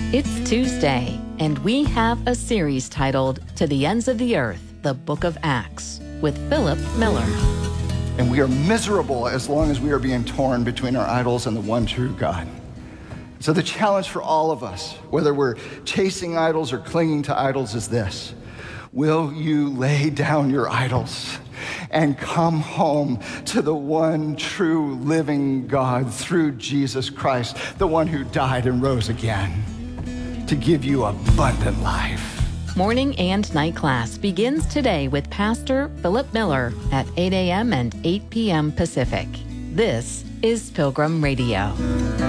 It's Tuesday, and we have a series titled To the Ends of the Earth, the Book of Acts, with Philip Miller. And we are miserable as long as we are being torn between our idols and the one true God. So the challenge for all of us, whether we're chasing idols or clinging to idols, is this. Will you lay down your idols and come home to the one true living God through Jesus Christ, the one who died and rose again to give you abundant life? Morning and night class begins today with Pastor Philip Miller at 8 a.m. and 8 p.m. Pacific. This is Pilgrim Radio.